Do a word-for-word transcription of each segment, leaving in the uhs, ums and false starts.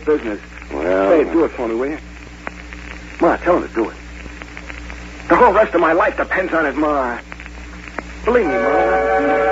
good business. Well... Say, do it for me, will you? Ma, tell him to do it. The whole rest of my life depends on it, Ma. Believe me, Ma.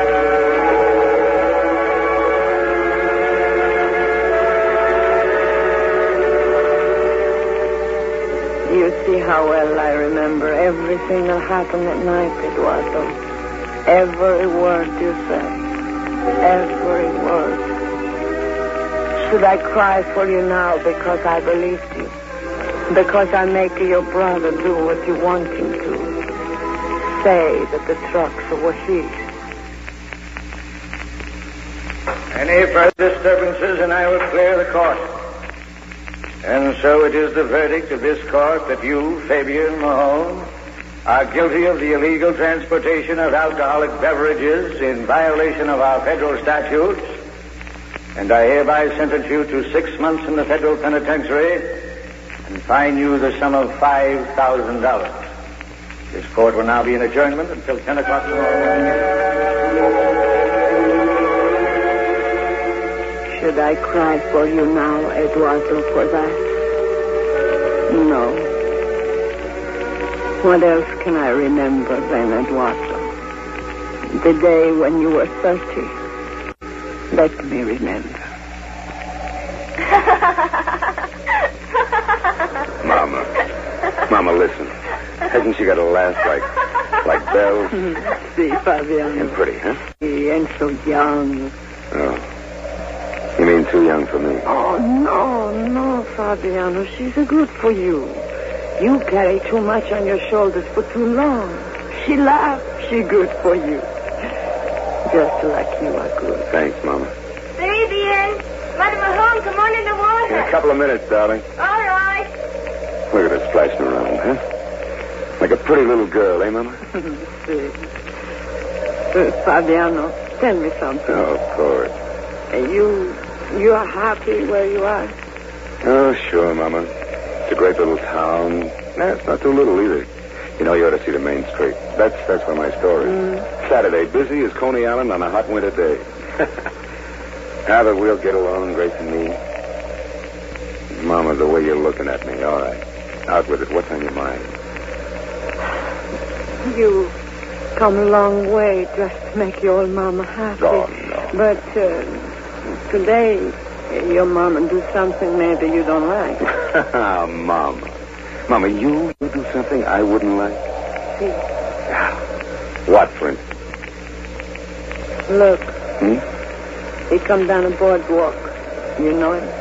You see how well I remember everything that happened at night, Eduardo. Every word you said. Every word. Should I cry for you now because I believed you? Because I make your brother do what you want him to? Say that the trucks were his. Any further disturbances and I will clear the court. And so it is the verdict of this court that you, Fabian Mahone, are guilty of the illegal transportation of alcoholic beverages in violation of our federal statutes, and I hereby sentence you to six months in the federal penitentiary and fine you the sum of five thousand dollars. This court will now be in adjournment until ten o'clock tomorrow morning. Should I cry for you now, Eduardo, for that? No. What else can I remember then, Eduardo? The day when you were thirty. Let me remember. Mama. Mama, listen. Hasn't she got a laugh like, like bells? See, Fabiano. And pretty, huh? And so young. Oh. You mean too young for me? Oh, no, no, Fabiano. She's good for you. You carry too much on your shoulders for too long. She laughs. She good for you. Just like you are good. Thanks, Mama. Fabian, Mother Mahone, come on in the water. In a couple of minutes, darling. All right. Look at her splashing around, huh? Like a pretty little girl, eh, Mama? See. Uh, Fabiano, tell me something. Oh, of course. Uh, you... You are happy where you are? Oh, sure, Mama. It's a great little town. Nah, it's not too little either. You know, you ought to see the main street. That's that's where my store is. Mm. Saturday, busy as Coney Island on a hot winter day. Now that we'll get along, Grace and me. Mama, the way you're looking at me, all right. Out with it. What's on your mind? You come a long way just to make your old mama happy. Oh, no. But... Uh, Today, your mama do something maybe you don't like. Mama. Mama, you, you do something I wouldn't like? See. What, for instance? Look. Hmm? He come down a boardwalk. You know him?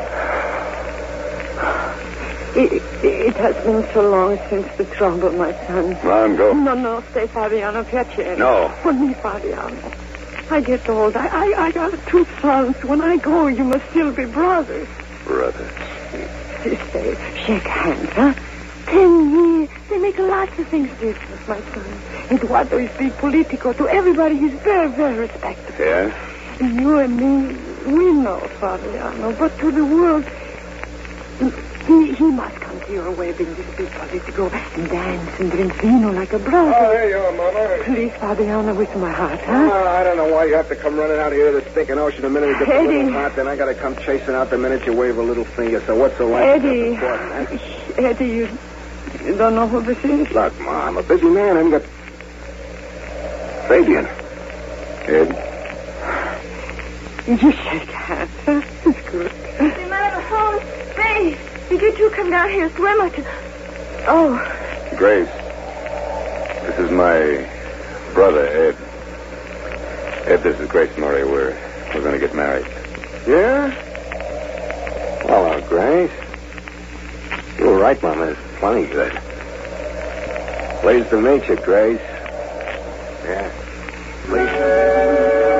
It, it has been so long since the trouble, my son. Come on, go. No, no, stay, Fabiano. Piacere. No. For me, Fabiano. I get old. I, I, I got two sons. When I go, you must still be brothers. Brothers. Say, shake hands, huh? Ten years. They make lots of things different, my son. Eduardo is big politico. To everybody, he's very, very respectable. Yeah? And you and me, we know, Fabiano. But to the world, he, he must come to your wedding, this big politico, and dance and drink vino like a brother. Oh, there you are, Mama. Please, Fabiano, with my heart, huh? Oh, I don't know why you have to come running out here to the stinking ocean the minute it gets a Eddie. little hot. Then I got to come chasing out the minute you wave a little finger. So what's the life? Eddie. Huh? Eddie, you, you don't know who this is? Look, Ma, I'm a busy man. I haven't got... Fabian. Ed? You shake hands, huh? It's good. Hey, Mother Mahone, Grace, did you two come down here to swim? I could... Oh. Grace. This is my brother, Ed. Ed, this is Grace Murray. We're, we're going to get married. Yeah? Hello, Grace. You were right, Mama. It's plenty good. Pleased to meet you, Grace. Yeah. Pleased to meet you.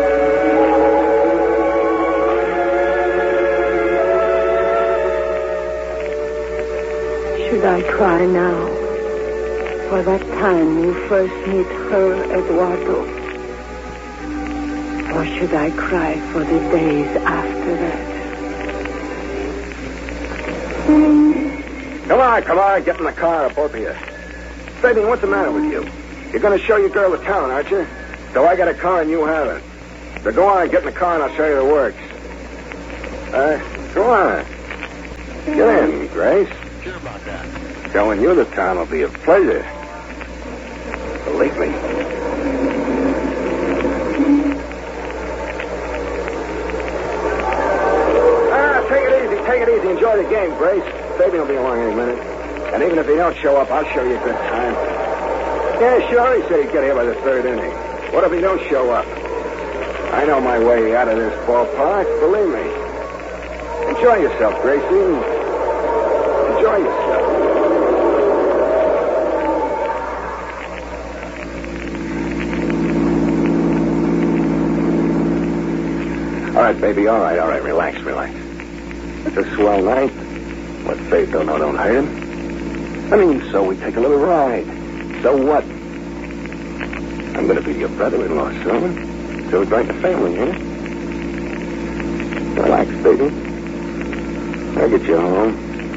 Should I cry now for that time you first meet her, Eduardo? Or should I cry for the days after that? Come on, come on. Get in the car, both of you. Fabian, what's the matter with you? You're going to show your girl the town, aren't you? So I got a car and you haven't. So go on, get in the car and I'll show you the works. Uh, go on. Get in, Grace. Sure about that. Showing you the town will be a pleasure. Believe me. Ah, take it easy, take it easy. Enjoy the game, Grace. Fabian will be along any minute. And even if he don't show up, I'll show you a good time. Yeah, sure, he said he'd get here by the third inning. What if he don't show up? I know my way out of this ballpark, believe me. Enjoy yourself, Gracie. Enjoy yourself. All right, baby, all right, all right. Relax, relax. It's a swell night. What Faith don't know don't hurt him. I mean, so we take a little ride. So what? I'm going to be your brother-in-law soon. So we're going to family, huh? Relax, baby. I'll get you home.